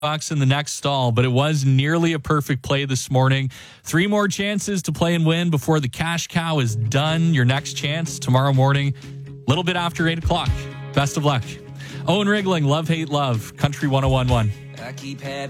bucks in the next stall, but it was nearly a perfect play this morning. 3 more chances to play and win before the cash cow is done. Your next chance tomorrow morning, a little bit after 8 o'clock. Best of luck. Owen Rigling, Love, Hate, Love, Country 101.1. I keep having